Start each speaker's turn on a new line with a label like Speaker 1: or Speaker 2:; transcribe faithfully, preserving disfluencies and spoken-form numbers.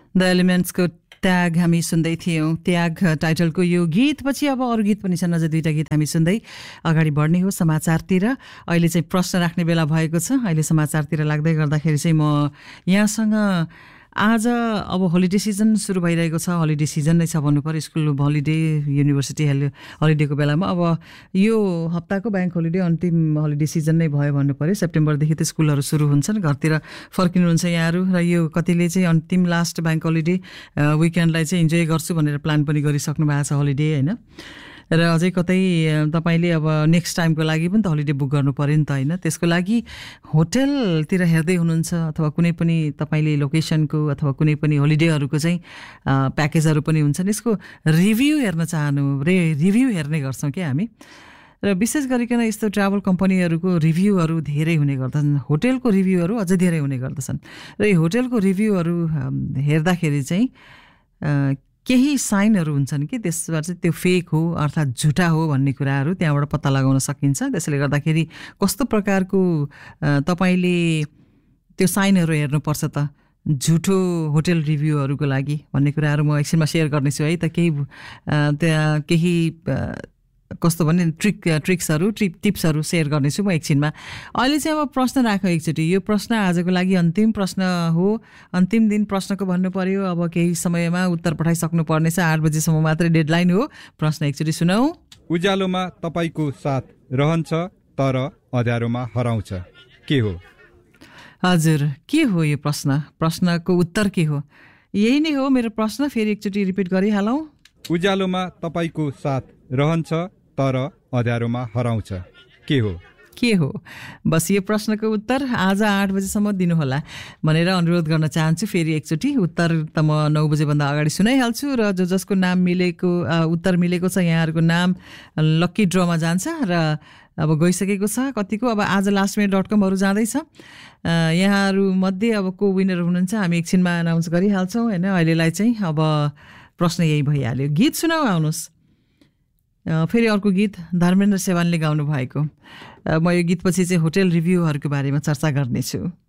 Speaker 1: The एलिमेन्ट्सको त्याग हामी सुन्दै थियौँ। त्याग टाइटलको यो गीत पछि अब अरू गीत पनि छन्, अझ दुईवटा गीत हामी सुन्दै अगाडि बढ्ने हो समाचारतिर। अहिले चाहिँ प्रश्न राख्ने बेला भएको छ। अहिले समाचारतिर लाग्दै गर्दाखेरि चाहिँ म यहाँसँग आज अब होलिडे सिजन सुरु भइरहेको छ। होलिडे सिजन नै छ भन्नु पर्यो, स्कुल होलिडे, युनिभर्सिटी होलिडेको बेलामा। अब यो हप्ताको ब्याङ्क होलिडे अन्तिम होलिडे सिजन नै भयो भन्नु पर्यो। सेप्टेम्बरदेखि त स्कुलहरू सुरु हुन्छन्, घरतिर फर्किनुहुन्छ यहाँहरू। र यो कतिले चाहिँ अन्तिम लास्ट ब्याङ्क होलिडे विकेन्डलाई चाहिँ इन्जोय गर्छु भनेर प्लान पनि गरिसक्नु भएको छ होलिडे, होइन। र अझै कतै तपाईँले अब नेक्स्ट टाइमको लागि पनि त होलिडे बुक गर्नु पऱ्यो नि त, होइन। त्यसको लागि होटलतिर हेर्दै हुनुहुन्छ अथवा कुनै पनि तपाईँले लोकेसनको अथवा कुनै पनि होलिडेहरूको चाहिँ प्याकेजहरू पनि हुन्छन्, यसको रिभ्यू हेर्न चाहनु रे रिभ्यू हेर्ने गर्छौँ क्या हामी। र विशेष गरिकन यस्तो ट्राभल कम्पनीहरूको रिभ्यूहरू धेरै हुने गर्दछन्, होटेलको रिभ्यूहरू अझै धेरै हुने गर्दछन्। र यो होटेलको रिभ्यूहरू हेर्दाखेरि चाहिँ केही साइनहरू हुन्छन् कि त्यसबाट चाहिँ त्यो फेक हो अर्थात् झुटा हो भन्ने कुराहरू त्यहाँबाट पत्ता लगाउन सकिन्छ। त्यसले गर्दाखेरि कस्तो प्रकारको तपाईँले त्यो साइनहरू हेर्नुपर्छ त झुटो होटेल रिभ्यूहरूको लागि भन्ने कुराहरू म एकछिनमा सेयर गर्नेछु है त। केही त्यहाँ केही कस्तो भने ट्रिक ट्रिक्सहरू ट्रिप टिप्सहरू सेयर गर्नेछु म एकछिनमा। अहिले चाहिँ अब प्रश्न राख एकचोटि। यो प्रश्न आजको लागि अन्तिम प्रश्न हो, अन्तिम दिन प्रश्नको भन्नु पर्यो। अब केही समयमा उत्तर पठाइसक्नु पर्नेछ, आठ बजीसम्म मात्रै डेडलाइन हो। प्रश्न एकचोटि सुनाऊ।
Speaker 2: उज्यालोमा तपाईँको साथ रहन्छ तर अँध्यारोमा हराउँछ, के हो?
Speaker 1: हजुर, के हो यो प्रश्न? प्रश्नको उत्तर के हो? यही नै हो मेरो प्रश्न। फेरि एकचोटि रिपिट गरिहालौँ।
Speaker 2: उज्यालोमा तपाईँको साथ रहन्छ तर अँध्यारोमा हराउँछ, के हो?
Speaker 1: के हो? बस यो प्रश्नको उत्तर आज आठ बजीसम्म दिनुहोला भनेर अनुरोध गर्न चाहन्छु। फेरि एकचोटि उत्तर त म नौ बजेभन्दा अगाडि सुनाइहाल्छु। र जो जसको नाम मिलेको उत्तर मिलेको छ यहाँहरूको नाम लक्की ड्रमा जान्छ र अब गइसकेको छ कतिको। अब आज लास्ट मिनट डट कमहरू जाँदैछ। यहाँहरू मध्ये अब को विनर हुनुहुन्छ हामी एकछिनमा एनाउन्स गरिहाल्छौँ, होइन। अहिलेलाई चाहिँ अब प्रश्न यही भइहाल्यो। गीत सुनाऊ, आउनुहोस्। फेरि अर्को गीत धर्मेन्द्र सेवानले गाउनु भएको। म यो गीतपछि चाहिँ होटेल रिभ्यूहरूको बारेमा चर्चा गर्नेछु।